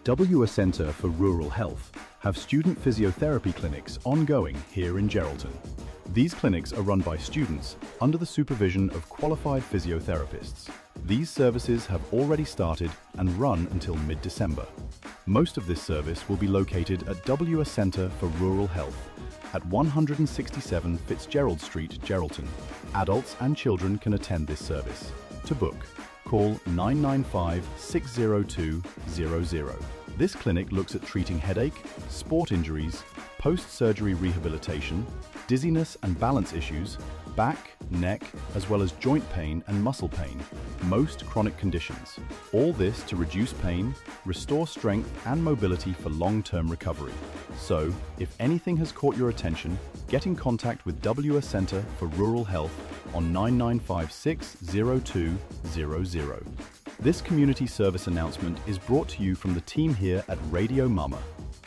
WA Centre for Rural Health have student physiotherapy clinics ongoing here in Geraldton. These clinics are run by students under the supervision of qualified physiotherapists. These services have already started and run until mid-December. Most of this service will be located at WA Centre for Rural Health at 167 Fitzgerald Street, Geraldton. Adults and children can attend this service. To book, call 995 602 00. This clinic looks at treating headache, sport injuries, post-surgery rehabilitation, dizziness and balance issues, back, neck, as well as joint pain and muscle pain, most chronic conditions. All this to reduce pain, restore strength and mobility for long-term recovery. So, if anything has caught your attention, get in contact with WA Centre for Rural Health on 9956 0200. This community service announcement is brought to you from the team here at Radio Mama.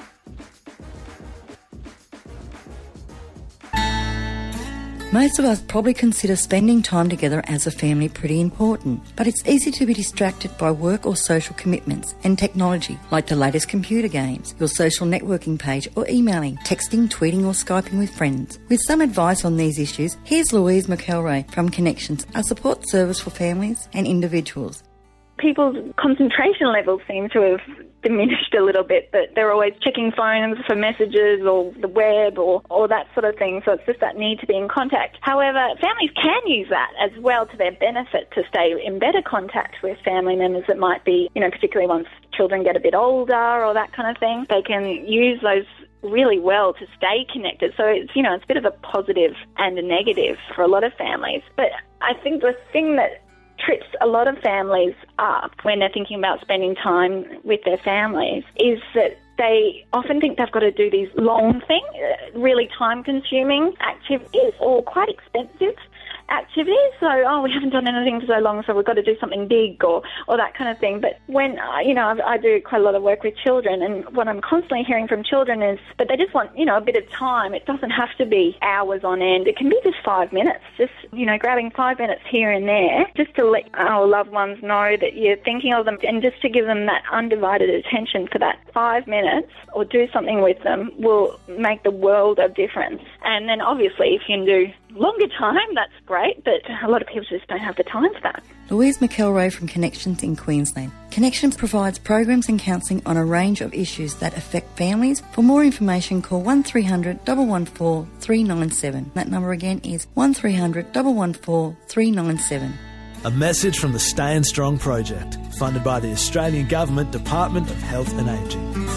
Most of us probably consider spending time together as a family pretty important, but it's easy to be distracted by work or social commitments and technology like the latest computer games, your social networking page or emailing, texting, tweeting or Skyping with friends. With some advice on these issues, here's Louise McElroy from Connections, a support service for families and individuals. People's concentration levels seem to have diminished a little bit, that they're always checking phones for messages or the web or that sort of thing, so it's just that need to be in contact. However, families can use that as well to their benefit to stay in better contact with family members that might be, particularly once children get a bit older or that kind of thing. They can use those really well to stay connected. So it's, it's a bit of a positive and a negative for a lot of families. But I think the thing that trips a lot of families up when they're thinking about spending time with their families is that they often think they've got to do these long things, really time-consuming activities or quite expensive activities. So, we haven't done anything for so long, so we've got to do something big or that kind of thing. But when, I do quite a lot of work with children, and what I'm constantly hearing from children is that they just want, a bit of time. It doesn't have to be hours on end. It can be just 5 minutes, just, grabbing 5 minutes here and there, just to let our loved ones know that you're thinking of them, and just to give them that undivided attention for that 5 minutes or do something with them will make the world of difference. And then obviously if you can do longer time, that's great, but a lot of people just don't have the time for that. Louise McElroy from Connections in Queensland. Connections provides programs and counselling on a range of issues that affect families. For more information, call 1300 114 397. That number again is 1300 114 397. A message from the Staying Strong project, funded by the Australian Government Department of Health and Ageing.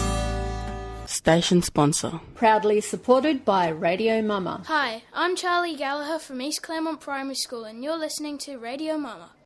Station sponsor. Proudly supported by Radio Mama. Hi, I'm Charlie Gallagher from East Claremont Primary School and you're listening to Radio Mama.